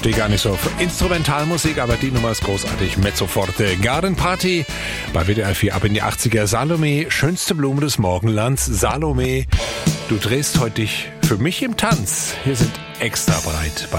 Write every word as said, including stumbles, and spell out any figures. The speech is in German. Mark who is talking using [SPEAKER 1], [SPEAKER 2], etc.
[SPEAKER 1] stehe gar nicht so auf Instrumentalmusik, aber die Nummer ist großartig. Mezzo Forte, Garden Party bei W D R vier ab in die achtziger. Salome, schönste Blume des Morgenlands. Salome, du drehst heute dich für mich im Tanz. Hier sind extra breit.